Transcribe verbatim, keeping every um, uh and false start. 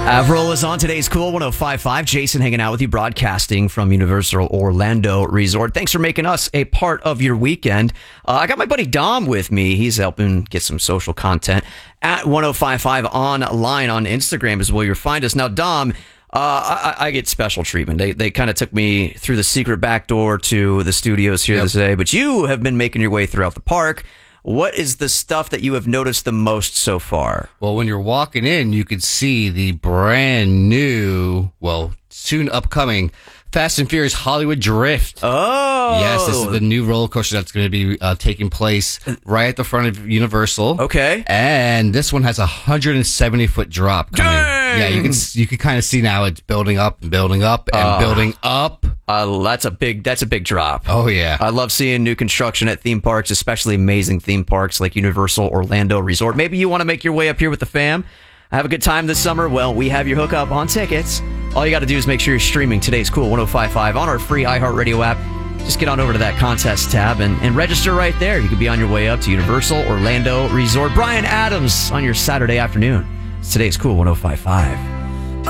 Avril is on today's Cool one oh five point five. Jason hanging out with you, broadcasting from Universal Orlando Resort. Thanks for making us a part of your weekend. Uh, I got my buddy Dom with me. He's helping get some social content at one oh five point five online on Instagram is where you'll find us. Now, Dom, uh, I, I get special treatment. They they kind of took me through the secret back door to the studios here Yep. today, but you have been making your way throughout the park. What is the stuff that you have noticed the most so far? Well, when you're walking in, you could see the brand new, well, soon upcoming Fast and Furious Hollywood Drift. Oh, Yes, this is the new roller coaster that's going to be uh, taking place right at the front of Universal. Okay. And this one has a one hundred seventy foot drop coming. Dang! Yeah, you can you can kind of see now it's building up and building up and Uh. building up. Uh, that's a big that's a big drop. Oh yeah. I love seeing new construction at theme parks, especially amazing theme parks like Universal Orlando Resort. Maybe you want to make your way up here with the fam. Have a good time this summer. Well, we have your hookup on tickets. All you got to do is make sure you're streaming today's Cool one oh five point five on our free iHeartRadio app. Just get on over to that contest tab and, and register right there. You could be on your way up to Universal Orlando Resort. Brian Adams on your Saturday afternoon. It's today's Cool one oh five point five.